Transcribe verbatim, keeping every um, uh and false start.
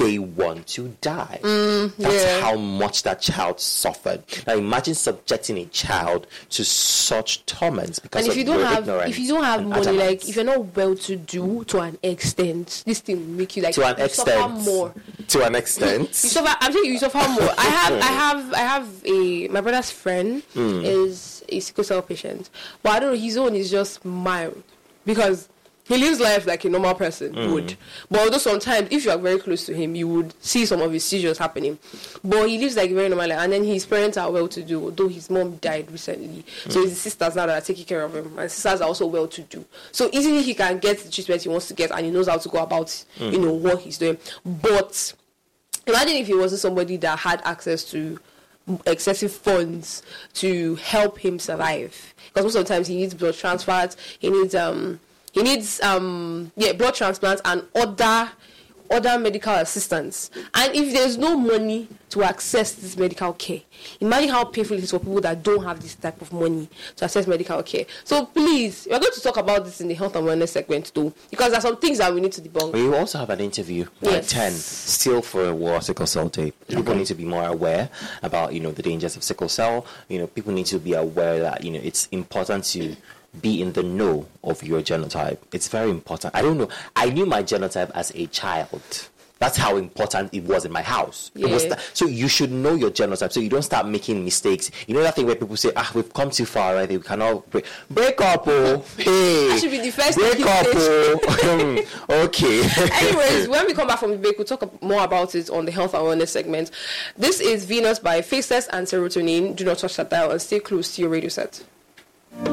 they want to die. Mm, That's yeah. how much that child suffered. Now imagine subjecting a child to such torments because and if of you don't your have ignorance. if you don't have and money, adamance. like if you're not well to do to an extent, this thing will make you like to an you extent, suffer more. To an extent, You suffer. I'm saying you suffer more. I have, I have, I have a my brother's friend Mm. is a sickle cell patient, but I don't know. His own is just mild because he lives life like a normal person Mm. would. But although sometimes, if you are very close to him, you would see some of his seizures happening. But he lives like a very normal life, and then his parents are well to do. Although his mom died recently, Mm. so his sisters now that are taking care of him, and sisters are also well to do. So easily he can get the treatment he wants to get, and he knows how to go about, Mm. you know, what he's doing. But imagine if he wasn't somebody that had access to excessive funds to help him survive, because most of the times he needs blood transplants, he needs um he needs um yeah blood transplants and other other medical assistance. And if there's no money to access this medical care, imagine how painful it is for people that don't have this type of money to access medical care. So please, we're going to talk about this in the health and wellness segment too, because there's some things that we need to debunk. we also have an interview Yes. at ten, still for a World Sickle Cell Day. People need to be more aware about, you know, the dangers of sickle cell. You know, people need to be aware that, you know, it's important to be in the know of your genotype. It's very important. I don't know. I knew my genotype as a child. That's how important it was in my house. It was Yeah. th- so you should know your genotype so you don't start making mistakes. You know that thing where people say, ah, we've come too far already. We cannot break. Break up, oh. Hey. I should be the first Break to up, hit oh. Okay. Anyways, when we come back from the break, we'll talk more about it on the health and wellness segment. This is Venus by Faceless and Serotonin. Do not touch that dial and stay close to your radio set.